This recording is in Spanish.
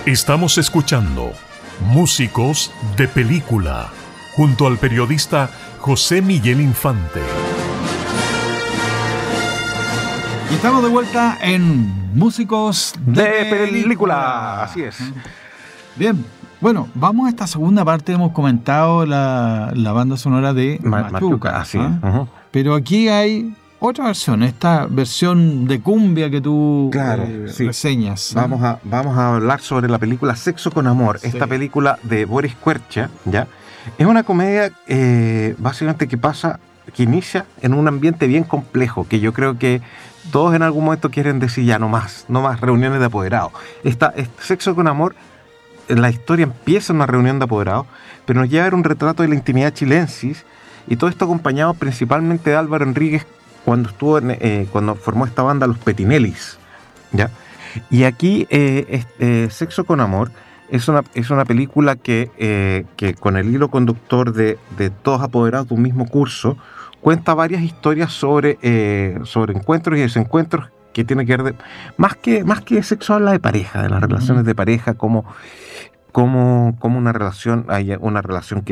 Estamos escuchando Músicos de Película junto al periodista José Miguel Infante. Y estamos de vuelta en Músicos de Película. Así es. Bien, bueno, vamos a esta segunda parte. Hemos comentado la banda sonora de Machuca. Así es. Uh-huh. Pero aquí hay otra versión, esta versión de cumbia que tú reseñas. Vamos a hablar sobre la película Sexo con Amor. Sí. Esta película de Boris Kuercha, ¿ya? Es una comedia básicamente que inicia en un ambiente bien complejo, que yo creo que todos en algún momento quieren decir ya no más reuniones de apoderados. Sexo con Amor, la historia empieza en una reunión de apoderados, pero nos lleva a ver un retrato de la intimidad chilensis, y todo esto acompañado principalmente de Álvaro Enríquez cuando formó esta banda Los Petinellis, ¿ya? Y aquí Sexo con Amor es una película que con el hilo conductor de todos apoderados de un mismo curso cuenta varias historias sobre encuentros y desencuentros que tiene que ver más que sexo, habla de pareja, de las relaciones de pareja, como una relación que